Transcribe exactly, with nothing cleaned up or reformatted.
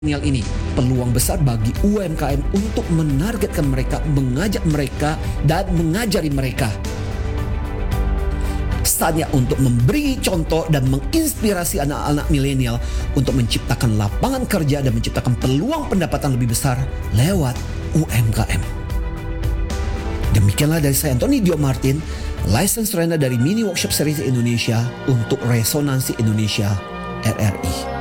milenial ini peluang besar bagi U M K M untuk menargetkan mereka, mengajak mereka, dan mengajari mereka. Saatnya untuk memberi contoh dan menginspirasi anak-anak milenial untuk menciptakan lapangan kerja dan menciptakan peluang pendapatan lebih besar lewat U M K M. Demikianlah dari saya, Anthony Dio Martin, License Trainer dari Mini Workshop Series Indonesia untuk Resonansi Indonesia R R I.